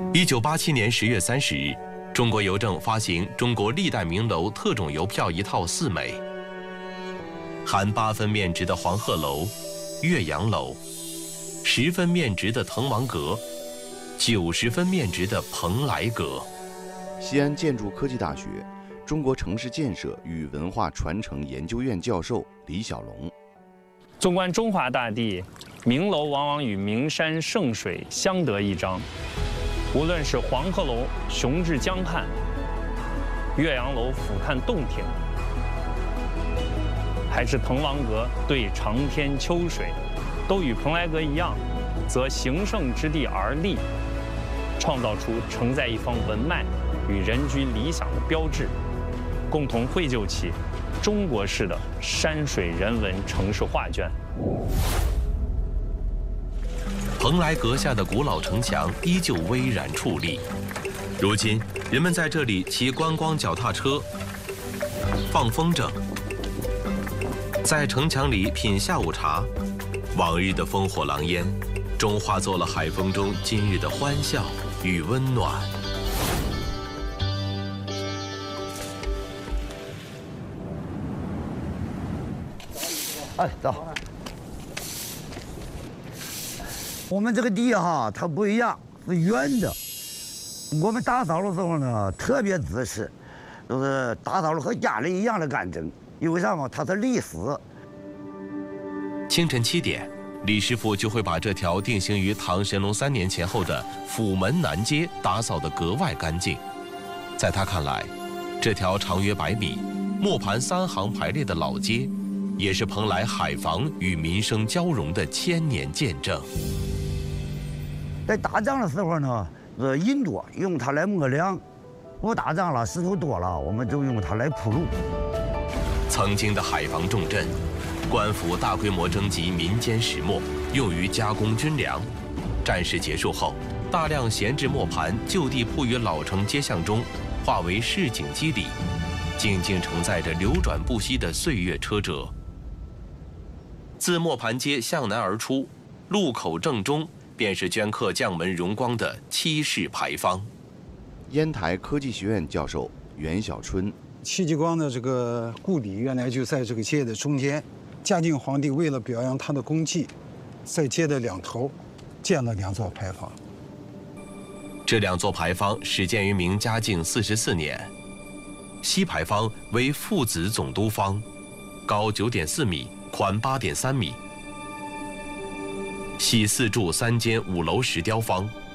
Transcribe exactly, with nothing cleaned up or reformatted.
一九八七年十月三十日，中国邮政发行中国历代名楼特种邮票一套四枚，含八分面值的黄鹤楼、岳阳楼，十分面值的滕王阁，九十分面值的蓬莱阁。 西安建筑科技大学中国城市建设与文化传承研究院教授李小龙。 纵观中华大地，名楼往往与名山圣水相得益彰。无论是黄鹤楼雄峙江畔，岳阳楼俯瞰洞庭，还是滕王阁对长天秋水，都与蓬莱阁一样，择形胜之地而立，创造出承载一方文脉与人居理想的标志，共同绘就起中国式的山水人文城市画卷。 蓬莱阁下的古老城墙依旧巍然矗立，如今人们在这里骑观光脚踏车、放风筝，在城墙里品下午茶。往日的烽火狼烟，终化作了海风中今日的欢笑与温暖。 哎，走。我们这个地哈，它不一样，是圆的。我们打扫的时候呢，特别仔细，就是打扫的和家里一样的干净。因为啥嘛？它是历史。 清晨七点，李师傅就会把这条定型于唐神龙三年前后的府门南街打扫得格外干净。在他看来，这条长约百米、磨盘三行排列的老街，也是蓬莱海防与民生交融的千年见证。 在打仗的时候呢，呃，人多，用它来磨粮；不打仗了，石头多了，我们就用它来铺路。 曾经的海防重镇，官府大规模征集民间石磨，用于加工军粮。战事结束后，大量闲置磨盘就地铺于老城街巷中，化为市井肌理，静静承载着流转不息的岁月车辙。自磨盘街向南而出，路口正中便是镌刻将门荣光的七式牌坊。 烟台科技学院教授袁小春， 戚继光的这个故里原来就在这个街的中间。嘉靖皇帝为了表扬他的功绩，在街的两头建了两座牌坊。 这两座牌坊始建于明嘉靖四十四年。西牌坊为父子总督坊，高九点四米，宽八点三米。系四柱三间五楼石雕坊，